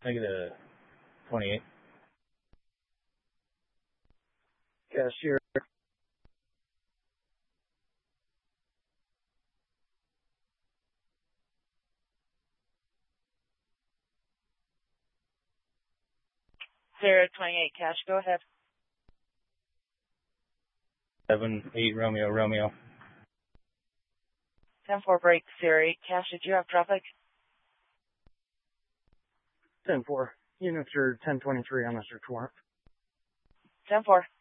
Negative 28. Cashier. Sarah 28, cash, go ahead. 7-8 Romeo. 10-4 break, Siri. Cash, did you have traffic? 10-4. Units are 1023 on this report. 10-4.